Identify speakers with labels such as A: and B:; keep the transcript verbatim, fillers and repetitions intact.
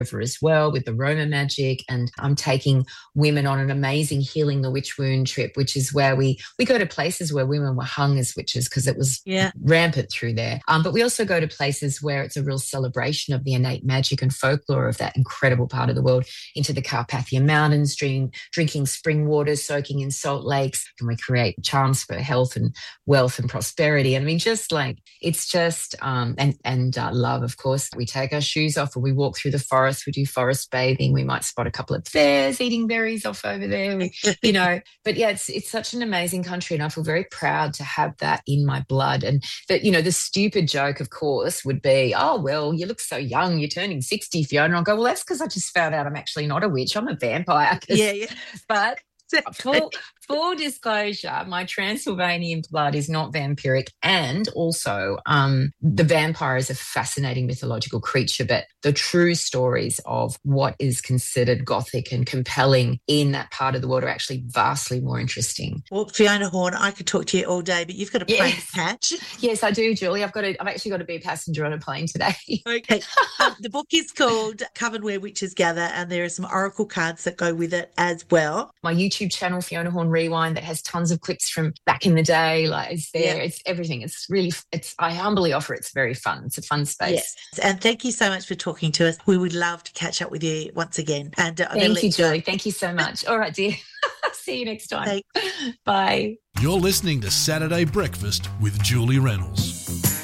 A: as well with the Roma magic, and I'm taking women on an amazing Healing the Witch Wound trip, which is where we we go to places where women were hung as witches because it was
B: yeah.
A: rampant through there. Um, but we also go to places where it's a real celebration of the innate magic and folklore of that incredible part of the world, into the Carpathian Mountains, drink, drinking spring waters, soaking in salt lakes, and we create charms for health and wealth and prosperity. And I mean, just like, it's just, um, and, and uh, love, of course. We take our shoes off and we walk through the forest, we do forest bathing, we might spot a couple of bears eating berries off over there, we, you know, but yeah, it's, it's such an amazing country, and I feel very proud to have that in my blood. And that, you know, the stupid joke, of course, would be, oh, well, you look so young, you're turning sixty, Fiona. And I'll go, well, that's because I just found out I'm actually not a witch, I'm a vampire.
B: Yeah, yeah.
A: But full, full disclosure, my Transylvanian blood is not vampiric, and also um, the vampire is a fascinating mythological creature, but the true stories of what is considered gothic and compelling in that part of the world are actually vastly more interesting.
B: Well, Fiona Horn, I could talk to you all day, but you've got a plane
A: yes.
B: to catch.
A: Yes, I do, Julie. I've got to, I've actually got to be a passenger on a plane today.
B: Okay. um, the book is called Coven Where Witches Gather, and there are some oracle cards that go with it as well.
A: My YouTube channel, Fiona Horn Rewind, that has tons of clips from back in the day, like it's there. Yeah. It's everything. It's really, it's, I humbly offer, it's very fun. It's a fun space.
B: Yes. And thank you so much for talking to us. We would love to catch up with you once again. And uh,
A: thank you, Julie. Thank you so much. All right, dear. See you next time. Thanks. Bye.
C: You're listening to Saturday Breakfast with Julie Reynolds.